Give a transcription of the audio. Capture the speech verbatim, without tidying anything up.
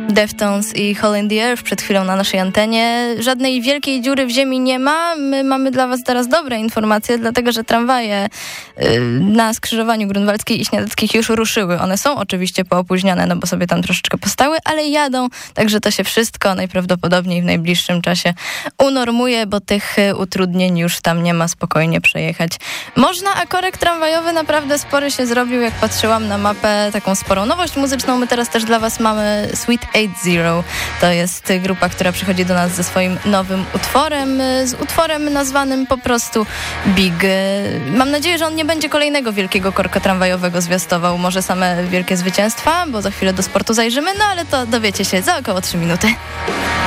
Deftones i Hole in the Earth przed chwilą na naszej antenie. Żadnej wielkiej dziury w ziemi nie ma. My mamy dla was teraz dobre informacje, dlatego że tramwaje yy, na skrzyżowaniu Grunwaldzkiej i Śniadeckich już ruszyły. One są oczywiście poopóźnione, no bo sobie tam troszeczkę postały, ale jadą, także to się wszystko najprawdopodobniej w najbliższym czasie unormuje, bo tych utrudnień już tam nie ma, spokojnie przejechać można, a korek tramwajowy naprawdę spory się zrobił, jak patrzyłam na mapę, taką sporą nowość muzyczną. My teraz też dla was mamy Sweet Eight Zero. To jest grupa, która przychodzi do nas ze swoim nowym utworem, z utworem nazwanym po prostu Big. Mam nadzieję, że on nie będzie kolejnego wielkiego korka tramwajowego zwiastował, może same wielkie zwycięstwa, bo za chwilę do sportu zajrzymy, no ale to dowiecie się za około trzy minuty.